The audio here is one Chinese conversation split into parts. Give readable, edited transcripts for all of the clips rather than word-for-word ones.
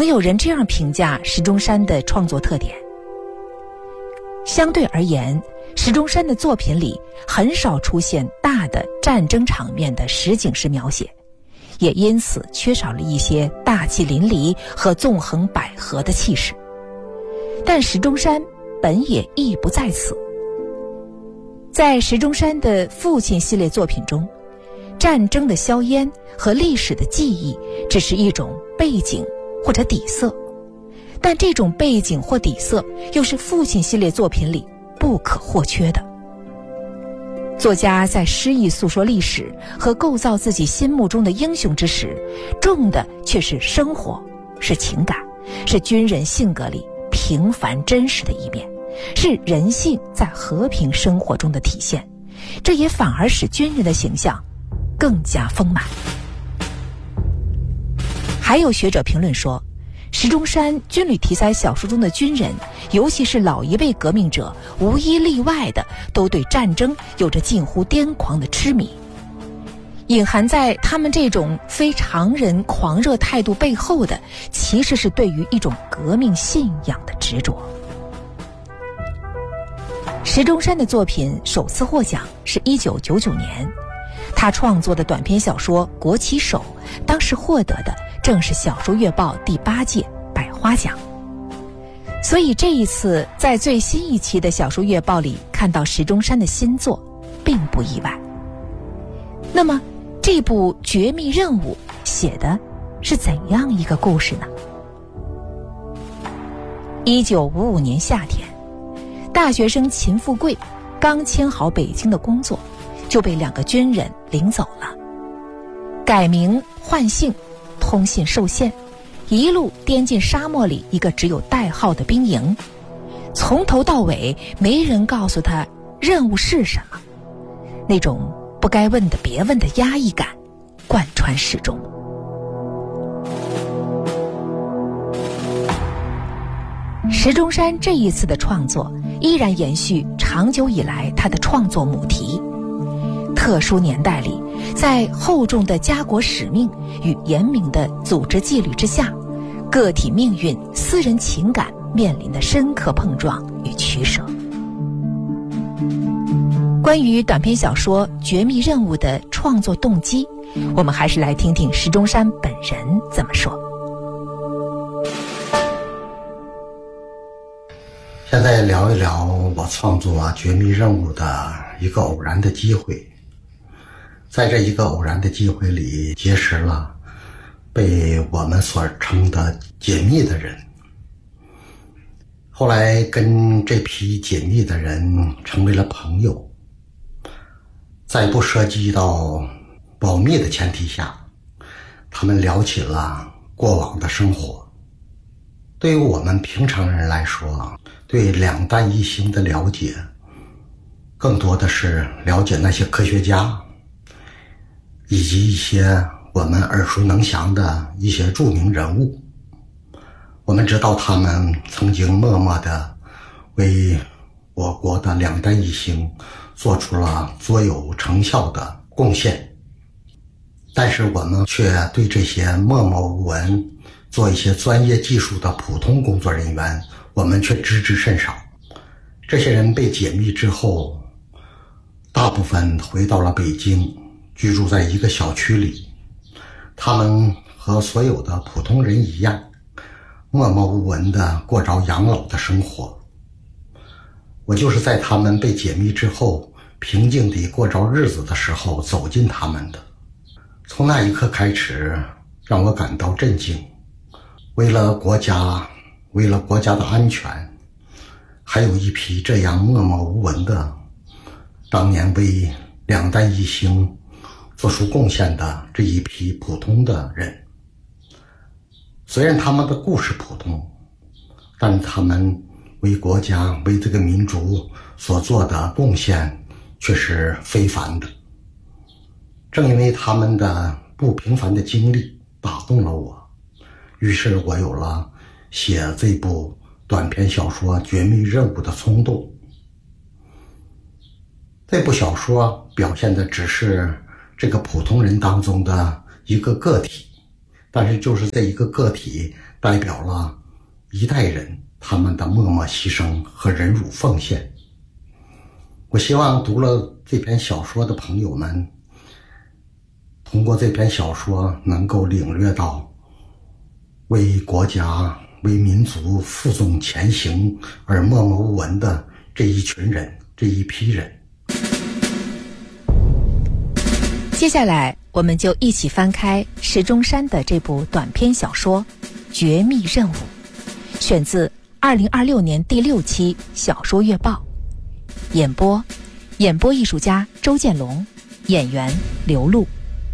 曾有人这样评价石钟山的创作特点：相对而言，石钟山的作品里很少出现大的战争场面的实景式描写，也因此缺少了一些大气淋漓和纵横捭阖的气势。但石钟山本也亦不在此。在石钟山的父亲系列作品中，战争的硝烟和历史的记忆只是一种背景或者底色，但这种背景或底色又是父亲系列作品里不可或缺的。作家在诗意诉说历史和构造自己心目中的英雄之时，重的却是生活，是情感，是军人性格里平凡真实的一面，是人性在和平生活中的体现。这也反而使军人的形象更加丰满。还有学者评论说，石钟山军旅题材小说中的军人，尤其是老一辈革命者，无一例外的都对战争有着近乎癫狂的痴迷。隐含在他们这种非常人狂热态度背后的，其实是对于一种革命信仰的执着。石钟山的作品首次获奖是1999年，他创作的短篇小说《国旗手》当时获得的正是小说月报第8届百花奖。所以这一次在最新一期的小说月报里看到石钟山的新作并不意外。那么这部《绝密任务》写的是怎样一个故事呢？1955年夏天，大学生秦富贵刚签好北京的工作，就被2个军人领走了，改名换姓，通信受限，一路颠进沙漠里一个只有代号的兵营，从头到尾没人告诉他任务是什么，那种不该问的别问的压抑感贯穿始终。石钟山这一次的创作依然延续长久以来他的创作母题。特殊年代里，在厚重的家国使命与严明的组织纪律之下，个体命运、私人情感面临的深刻碰撞与取舍。关于短篇小说《绝密任务》的创作动机，我们还是来听听石钟山本人怎么说。 现在聊一聊我创作《绝密任务》的一个偶然的机会。在这一个偶然的机会里，结识了被我们所称的解密的人。后来跟这批解密的人成为了朋友，在不涉及到保密的前提下，他们聊起了过往的生活。对于我们平常人来说，对两弹一星的了解更多的是了解那些科学家，以及一些我们耳熟能详的一些著名人物。我们知道他们曾经默默地为我国的两弹一星做出了卓有成效的贡献，但是我们却对这些默默无闻做一些专业技术的普通工作人员，我们却知之甚少。这些人被解密之后，大部分回到了北京，居住在一个小区里。他们和所有的普通人一样，默默无闻地过着养老的生活。我就是在他们被解密之后，平静地过着日子的时候走进他们的。从那一刻开始，让我感到震惊。为了国家的安全，还有一批这样默默无闻的，当年为两弹一星做出贡献的这一批普通的人。虽然他们的故事普通，但他们为国家、为这个民族所做的贡献却是非凡的。正因为他们的不平凡的经历打动了我，于是我有了写这部短篇小说《绝密任务》的冲动。这部小说表现的只是这个普通人当中的一个个体， 但是就是这一个个体代表了一代人他们的默默牺牲和忍辱奉献。我希望读了这篇小说的朋友们，通过这篇小说能够领略到为国家为民族负重前行而默默无闻的这一群人，这一批人。 接下来我们就一起翻开石中山的这部短篇小说《绝密任务》，选自2026年第6期小说月报。演播艺术家周建龙，演员刘璐。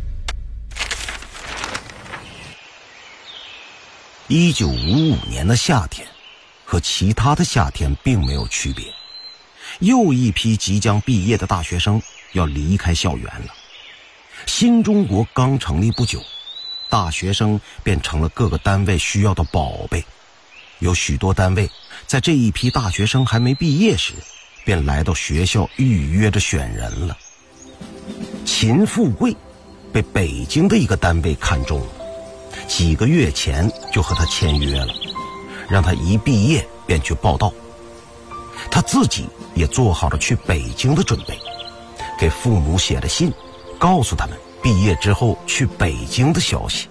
1955年的夏天和其他的夏天并没有区别，又一批即将毕业的大学生要离开校园了。新中国刚成立不久，大学生便成了各个单位需要的宝贝。有许多单位在这一批大学生还没毕业时，便来到学校预约着选人了。秦富贵被北京的一个单位看中了，几个月前就和他签约了，让他一毕业便去报到。他自己也做好了去北京的准备，给父母写了信，告诉他们毕业之后去北京的消息。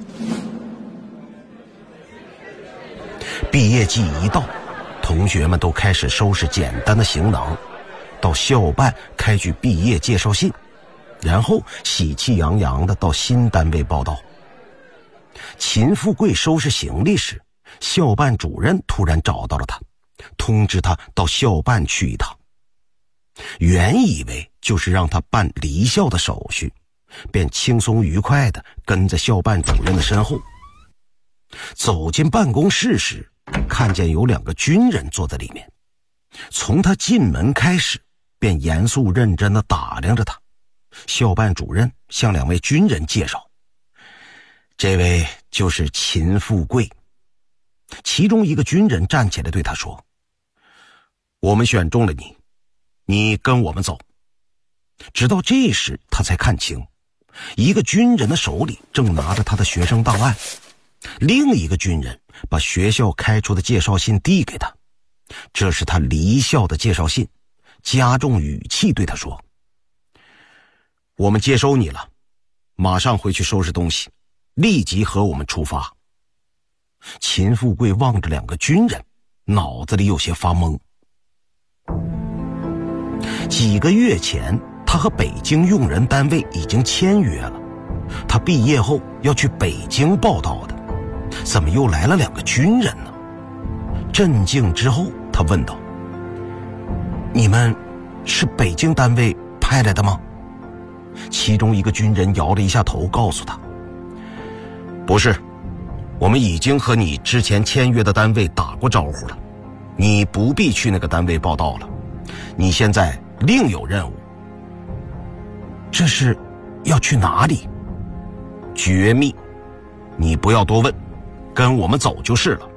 毕业季一到，同学们都开始收拾简单的行囊，到校办开具毕业介绍信，然后喜气洋洋地到新单位报到。秦富贵收拾行李时，校办主任突然找到了他，通知他到校办去一趟。原以为就是让他办离校的手续，便轻松愉快地跟在校办主任的身后。走进办公室时，看见有2个军人坐在里面。从他进门开始，便严肃认真地打量着他。校办主任向2位军人介绍，这位就是秦富贵。其中一个军人站起来对他说，我们选中了你，你跟我们走。直到这时他才看清，一个军人的手里正拿着他的学生档案，另一个军人把学校开出的介绍信递给他，这是他离校的介绍信，加重语气对他说，我们接收你了，马上回去收拾东西，立即和我们出发。秦富贵望着2个军人，脑子里有些发懵。几个月前他和北京用人单位已经签约了，他毕业后要去北京报到的，怎么又来了2个军人呢？镇静之后他问道，你们是北京单位派来的吗？其中一个军人摇了一下头，告诉他，不是，我们已经和你之前签约的单位打过招呼了，你不必去那个单位报到了，你现在另有任务。这是要去哪里？绝密，你不要多问，跟我们走就是了。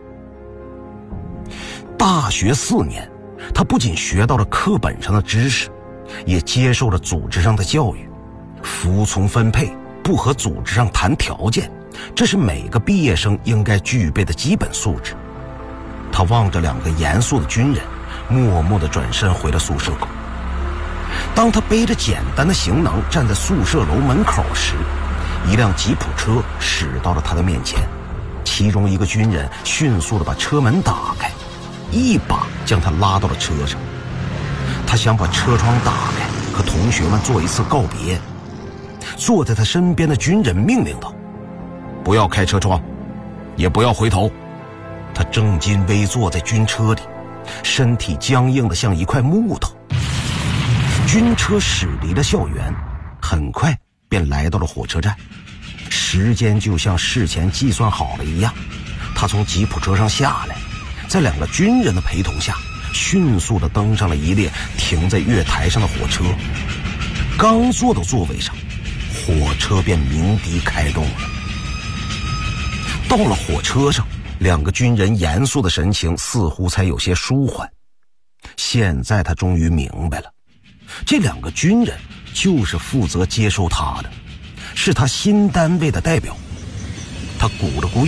大学4年，他不仅学到了课本上的知识，也接受了组织上的教育。服从分配，不和组织上谈条件，这是每个毕业生应该具备的基本素质。他望着2个严肃的军人，默默地转身回了宿舍。当他背着简单的行囊站在宿舍楼门口时，一辆吉普车驶到了他的面前，其中一个军人迅速地把车门打开，一把将他拉到了车上。他想把车窗打开，和同学们做一次告别。坐在他身边的军人命令道，不要开车窗，也不要回头。他正襟危坐在军车里，身体僵硬得像一块木头。军车驶离了校园，很快便来到了火车站。时间就像事前计算好了一样，他从吉普车上下来，在2个军人的陪同下，迅速地登上了一列停在月台上的火车。刚坐到座位上，火车便鸣笛开动了。到了火车上，2个军人严肃的神情似乎才有些舒缓。现在他终于明白了，这2个军人就是负责接收他的，是他新单位的代表。 他鼓了鼓